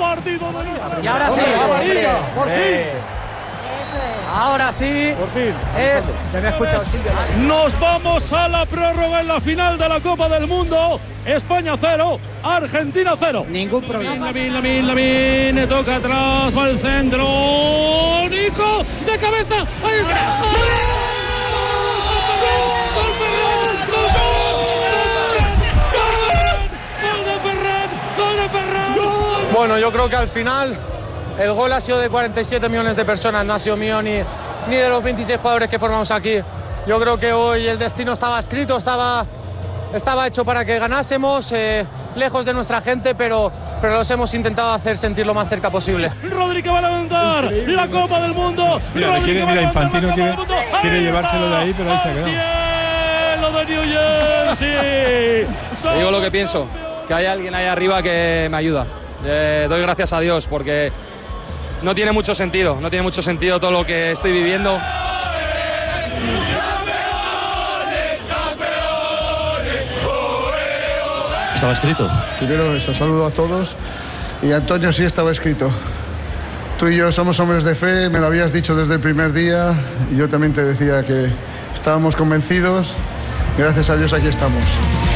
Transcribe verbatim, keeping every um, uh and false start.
partido de Liga. Y ahora sí, Liga, por sí. fin. Eso es. Ahora sí, Por fin. es. Se me ha escuchado. Nos vamos a la prórroga en la final de la Copa del Mundo. España cero, Argentina cero. Ningún problema. Lamin, Lamin, Lamin, toca atrás, va el centro. Nico, de cabeza. Ahí está. Bueno, yo creo que al final el gol ha sido de cuarenta y siete millones de personas, no ha sido mío ni, ni de los veintiséis jugadores que formamos aquí. Yo creo que hoy el destino estaba escrito, estaba, estaba hecho para que ganásemos, eh, lejos de nuestra gente, pero, pero los hemos intentado hacer sentir lo más cerca posible. Rodri que va a levantar la Copa del Mundo. Mira, Rodri quiere, que va a mira levantar Infantino la quiere, Copa del Mundo. quiere Ahí llevárselo de está, ahí, pero ahí se ha al quedado. cielo de New Jersey. Te digo lo que pienso, que hay alguien ahí arriba que me ayuda. Eh, doy gracias a Dios porque no tiene mucho sentido, no tiene mucho sentido todo lo que estoy viviendo. Estaba escrito. Primero eso, saludo a todos. Y Antonio, sí estaba escrito. Tú y yo somos hombres de fe, me lo habías dicho desde el primer día y yo también te decía que estábamos convencidos. Gracias a Dios aquí estamos.